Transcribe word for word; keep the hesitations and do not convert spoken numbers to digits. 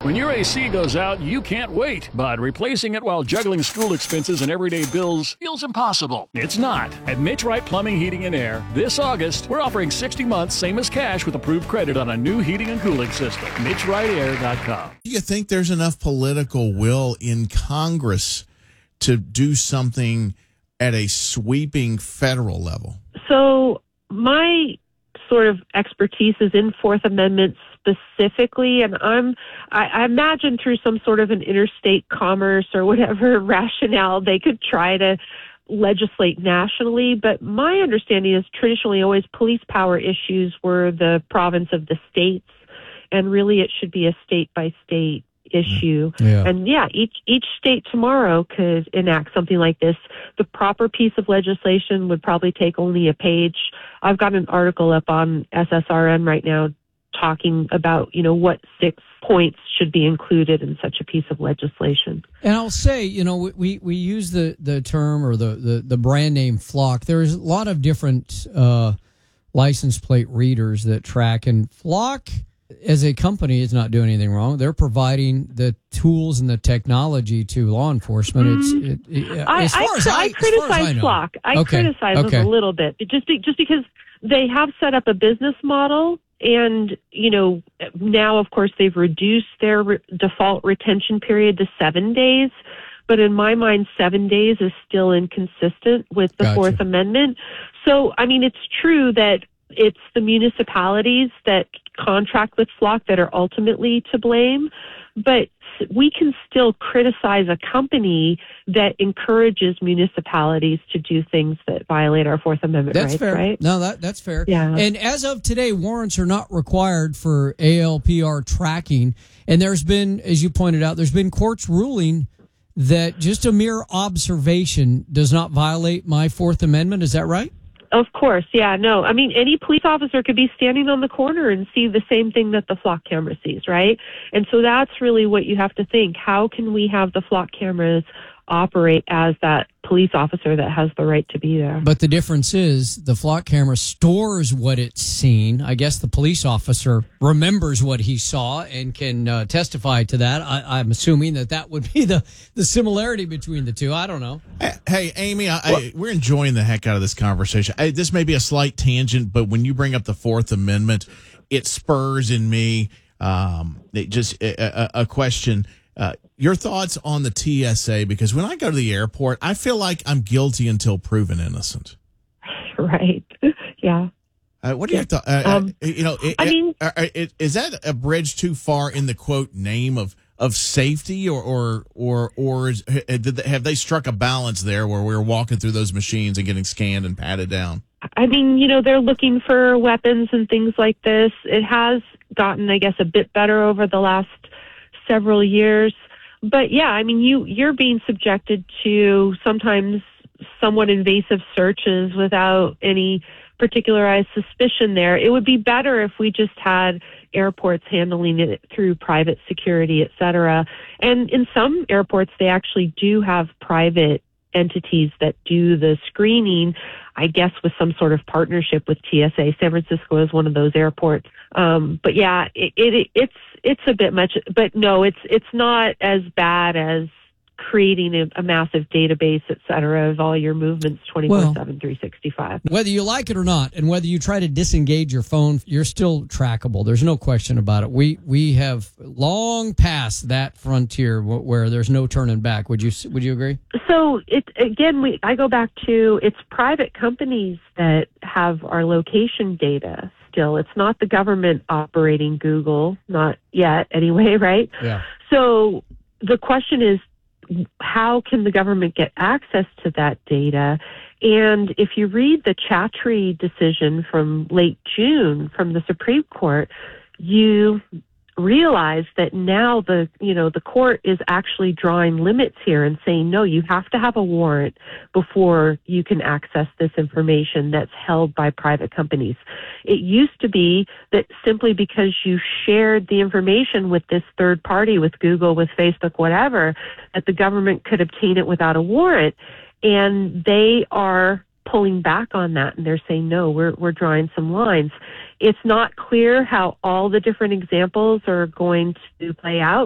When your A C goes out, you can't wait, but replacing it while juggling school expenses and everyday bills feels impossible. It's not. At Mitch Wright Plumbing, Heating, and Air, this August, we're offering sixty months, same as cash, with approved credit on a new heating and cooling system. Mitch Wright Air dot com. Do you think there's enough political will in Congress to do something at a sweeping federal level? So my sort of expertise is in Fourth Amendment specifically, and I'm I, I imagine through some sort of an interstate commerce or whatever rationale they could try to legislate nationally. But my understanding is traditionally always police power issues were the province of the states, and really it should be a state by state issue. Yeah. And yeah, each each state tomorrow could enact something like this. The proper piece of legislation would probably take only a page. I've got an article up on S S R N right now talking about, you know, what six points should be included in such a piece of legislation. And I'll say, you know, we, we use the, the term or the, the, the brand name Flock. There's a lot of different uh, license plate readers that track, and Flock as a company is not doing anything wrong. They're providing the tools and the technology to law enforcement. Mm. It's it, it, I, as far I, as I, I as criticize far as I know. Flock. I okay. criticize okay. them a little bit, just be, just because they have set up a business model, and you know now of course they've reduced their re- default retention period to seven days. But in my mind, seven days is still inconsistent with the Gotcha. Fourth Amendment. So I mean, it's true that it's the municipalities that contract with Flock that are ultimately to blame, but we can still criticize a company that encourages municipalities to do things that violate our Fourth Amendment That's rights, fair. right? No, that that's fair. Yeah. And as of today, warrants are not required for A L P R tracking. And there's been, as you pointed out, there's been courts ruling that just a mere observation does not violate my Fourth Amendment. Is that right? Of course, yeah, no. I mean, any police officer could be standing on the corner and see the same thing that the Flock camera sees, right? And so that's really what you have to think. How can we have the Flock cameras operate as that police officer that has the right to be there? But the difference is the Flock camera stores what it's seen. I guess the police officer remembers what he saw and can uh, testify to that. I, I'm assuming that that would be the, the similarity between the two. I don't know. Hey, hey Amy, I, I, we're enjoying the heck out of this conversation. I, this may be a slight tangent, but when you bring up the Fourth Amendment, it spurs in me um, it just a, a, a question. Uh, your thoughts on the T S A? Because when I go to the airport, I feel like I'm guilty until proven innocent. Right. Yeah. Uh, what do you have to, uh, Um, uh, you know, it, I mean- uh, uh, it, is that a bridge too far in the quote name of, of safety, or, or, or, or is, did they, have they struck a balance there where we're walking through those machines and getting scanned and patted down? I mean, you know, they're looking for weapons and things like this. It has gotten, I guess, a bit better over the last several years. But yeah, I mean, you, you're being subjected to sometimes somewhat invasive searches without any particularized suspicion there. It would be better if we just had airports handling it through private security, et cetera. And in some airports, they actually do have private entities that do the screening, I guess with some sort of partnership with T S A. San Francisco is one of those airports. Um, but yeah, it, it, it's it's a bit much. But no, it's it's not as bad as creating a, a massive database, et cetera, of all your movements twenty-four seven, three sixty-five. Whether you like it or not, and whether you try to disengage your phone, you're still trackable. There's no question about it. We we have long passed that frontier where there's no turning back. Would you would you agree? So it again, we I go back to it's private companies that have our location data still. It's not the government operating Google, not yet anyway, right? Yeah. So the question is, how can the government get access to that data? And if you read the Chattree decision from late June from the Supreme Court, you realize that now the, you know, the court is actually drawing limits here and saying, no, you have to have a warrant before you can access this information that's held by private companies. It used to be that simply because you shared the information with this third party, with Google, with Facebook, whatever, that the government could obtain it without a warrant. And they are pulling back on that, and they're saying, no, we're we're drawing some lines. It's not clear how all the different examples are going to play out,